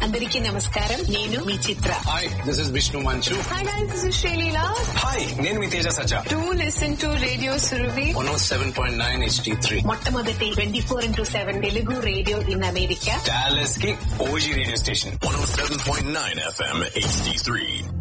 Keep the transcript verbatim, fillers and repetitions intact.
అందరికీ నమస్కారం. నేను మీ చిత్ర. హాయ్, దిస్ ఇస్ విష్ణు మంచు. Hi guys, this is Sreeleela. Hi, నేను మీ తేజ సజ్జా. To listen to radio Surabhi one oh seven point nine H D three, మొట్టమొదటి twenty four into seven Telugu radio in America. Dallas కి OG radio station. one oh seven point nine F M H D three.